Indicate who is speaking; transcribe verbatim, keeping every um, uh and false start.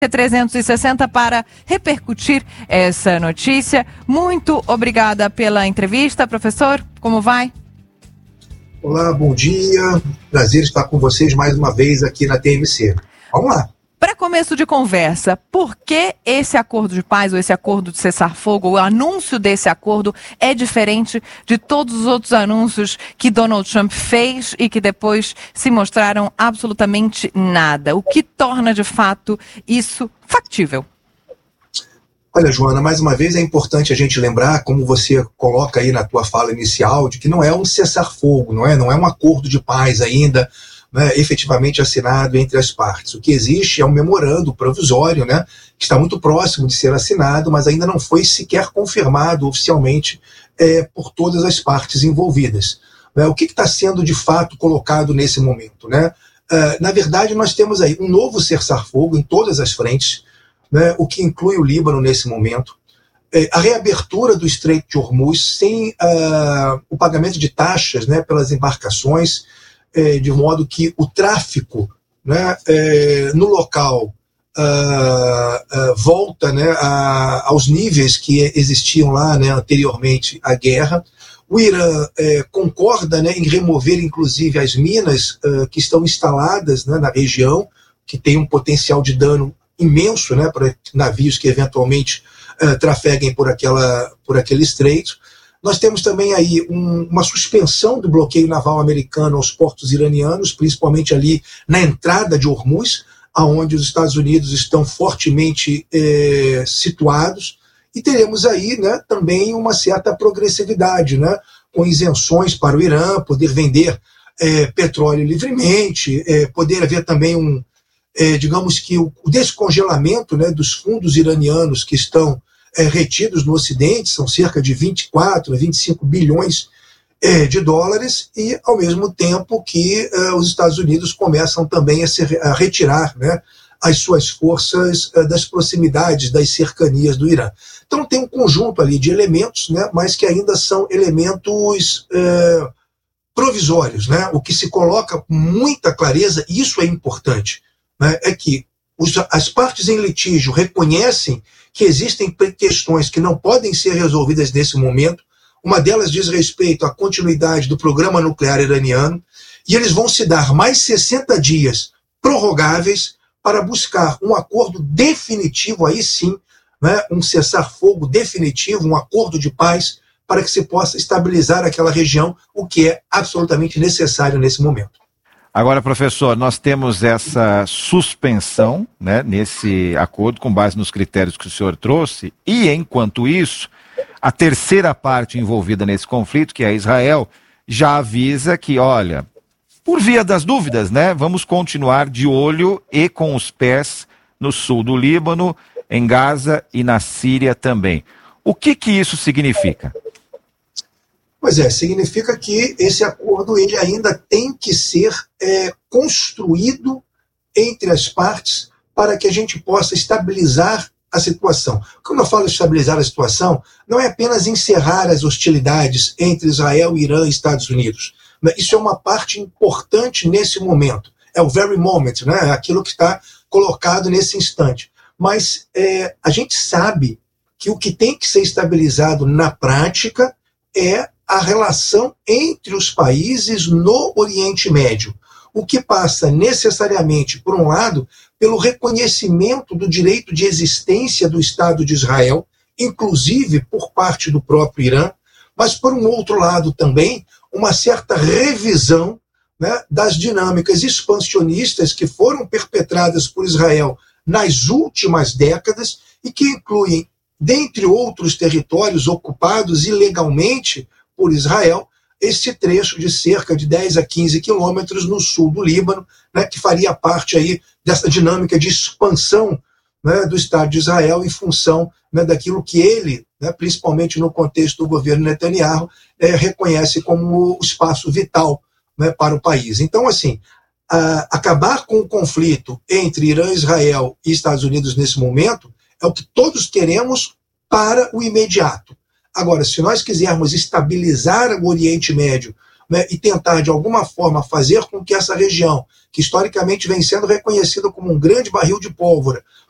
Speaker 1: trezentos e sessenta para repercutir essa notícia. Muito obrigada pela entrevista, professor. Como vai?
Speaker 2: Olá, bom dia. Prazer estar com vocês mais uma vez aqui na T M C. Vamos lá.
Speaker 1: Para começo de conversa, por que esse acordo de paz ou esse acordo de cessar-fogo, o anúncio desse acordo é diferente de todos os outros anúncios que Donald Trump fez e que depois se mostraram absolutamente nada? O que torna de fato isso factível?
Speaker 2: Olha, Joana, mais uma vez é importante a gente lembrar, como você coloca aí na tua fala inicial, de que não é um cessar-fogo, não é, não é um acordo de paz ainda, né, efetivamente assinado entre as partes. O que existe é um memorando provisório, né, que está muito próximo de ser assinado, mas ainda não foi sequer confirmado oficialmente é, por todas as partes envolvidas. Né, o que está sendo de fato colocado nesse momento? Né? Uh, na verdade, nós temos aí um novo cessar-fogo em todas as frentes, né, o que inclui o Líbano nesse momento, é, a reabertura do Estreito de Hormuz sem uh, o pagamento de taxas, né, pelas embarcações, É, de modo que o tráfico, né, é, no local uh, uh, volta, né, a, aos níveis que existiam lá, né, anteriormente à guerra. O Irã é, concorda, né, em remover inclusive as minas uh, que estão instaladas, né, na região, que tem um potencial de dano imenso, né, para navios que eventualmente uh, trafeguem por, aquela, por aquele estreito. Nós temos também aí um, uma suspensão do bloqueio naval americano aos portos iranianos, principalmente ali na entrada de Hormuz, aonde os Estados Unidos estão fortemente é, situados. E teremos aí, né, também uma certa progressividade, né, com isenções para o Irã, poder vender é, petróleo livremente, é, poder haver também um, é, digamos que o, o descongelamento, né, dos fundos iranianos que estão É, retidos no Ocidente, são cerca de vinte e quatro a vinte e cinco bilhões é, de dólares, e ao mesmo tempo que é, os Estados Unidos começam também a, se, a retirar, né, as suas forças é, das proximidades, das cercanias do Irã. Então tem um conjunto ali de elementos, né, mas que ainda são elementos é, provisórios. Né? O que se coloca com muita clareza, e isso é importante, né, é que os, as partes em litígio reconhecem que existem questões que não podem ser resolvidas nesse momento. Uma delas diz respeito à continuidade do programa nuclear iraniano, e eles vão se dar mais sessenta dias prorrogáveis para buscar um acordo definitivo, aí sim, né, um cessar-fogo definitivo, um acordo de paz, para que se possa estabilizar aquela região, o que é absolutamente necessário nesse momento.
Speaker 3: Agora, professor, nós temos essa suspensão, né, nesse acordo com base nos critérios que o senhor trouxe, e enquanto isso, a terceira parte envolvida nesse conflito, que é Israel, já avisa que, olha, por via das dúvidas, né, vamos continuar de olho e com os pés no sul do Líbano, em Gaza e na Síria também. O que que isso significa?
Speaker 2: Pois é, significa que esse acordo ele ainda tem que ser é, construído entre as partes para que a gente possa estabilizar a situação. Quando eu falo estabilizar a situação, não é apenas encerrar as hostilidades entre Israel, Irã e Estados Unidos. Isso é uma parte importante nesse momento. É o very moment, né? É aquilo que está colocado nesse instante. Mas é, a gente sabe que o que tem que ser estabilizado na prática é a relação entre os países no Oriente Médio, o que passa necessariamente, por um lado, pelo reconhecimento do direito de existência do Estado de Israel, inclusive por parte do próprio Irã, mas, por um outro lado também, uma certa revisão, né, das dinâmicas expansionistas que foram perpetradas por Israel nas últimas décadas e que incluem, dentre outros territórios ocupados ilegalmente por Israel, esse trecho de cerca de dez a quinze quilômetros no sul do Líbano, né, que faria parte aí dessa dinâmica de expansão, né, do Estado de Israel em função, né, daquilo que ele, né, principalmente no contexto do governo Netanyahu, é, reconhece como o espaço vital, né, para o país. Então, assim, a, acabar com o conflito entre Irã, Israel e Estados Unidos nesse momento é o que todos queremos para o imediato. Agora, se nós quisermos estabilizar o Oriente Médio, né, e tentar, de alguma forma, fazer com que essa região, que historicamente vem sendo reconhecida como um grande barril de pólvora,